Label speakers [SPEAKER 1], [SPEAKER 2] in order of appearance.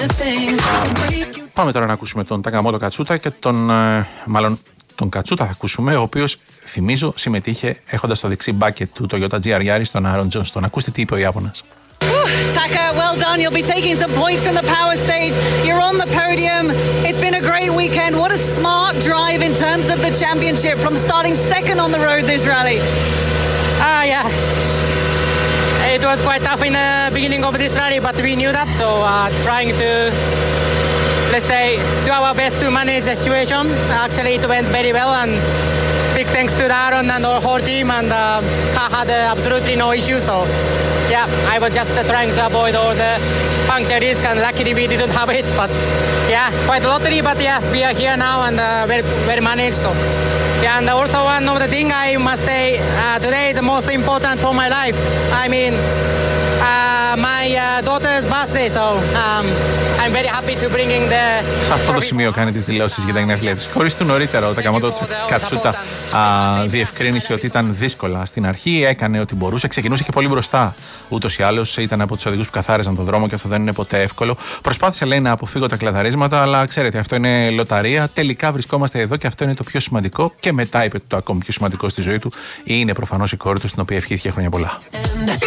[SPEAKER 1] Πάμε τώρα να ακούσουμε τον Τακαμότο Κατσούτα και μάλλον τον Κατσούτα θα ακούσουμε, ο οποίος, θυμίζω, συμμετείχε έχοντας το δεξί μπάκετ του Toyota GR Yaris στον Άρον Τζόνστον. Ακούστε τι είπε ο Ιάπωνας.
[SPEAKER 2] Taka, well done. You'll be taking some points from the power stage. You're on the podium. It's been a great weekend. What a smart drive in terms of the championship from starting second on the road this rally.
[SPEAKER 3] Yeah. It was quite tough in the beginning of this rally, but we knew that. So trying to, let's say, do our best to manage the situation. Actually, it went very well, and big thanks to Aaron and our whole team. And Ka had absolutely no issue. So yeah, I was just trying to avoid all the puncture risk, and luckily we didn't have it. But yeah, quite a lottery. But yeah, we are here now and very managed. So yeah, and also one of the thing I must say, today is the most important for my life. I mean, my daughter's birthday, so I'm very happy to bringing the.
[SPEAKER 1] Σε αυτό το σημείο κάνει τις δηλώσεις για τα γενέθλια της. Χωρίς του νωρίτερα ο Τακαμότο Κατσούτα διευκρίνησε ότι ήταν δύσκολα στην αρχή, έκανε ό,τι μπορούσε, ξεκινούσε και πολύ μπροστά. Ούτως ή άλλως ήταν από τους οδηγούς που καθάριζαν τον δρόμο και αυτό δεν είναι ποτέ εύκολο. Προσπάθησε, λέει, να αποφύγω τα κλαδαρίσματα, αλλά ξέρετε, αυτό είναι λοταρία. Τελικά βρισκόμαστε εδώ και αυτό είναι το πιο σημαντικό. Και μετά είπε το ακόμη πιο σημαντικό στη ζωή του είναι προφανώς η κόρη του, στην οποία ευχήθηκε χρόνια πολλά.